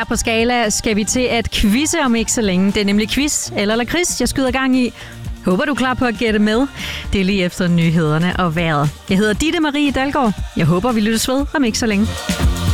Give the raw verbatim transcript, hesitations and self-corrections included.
på Skala skal vi til at quizze om ikke så længe. Det er nemlig quiz eller lakrids, jeg skyder gang i. Håber du er klar på at gætte med. Det er lige efter nyhederne og vejret. Jeg hedder Ditte Marie Dalgaard. Jeg håber, vi lyttes ved om ikke så længe.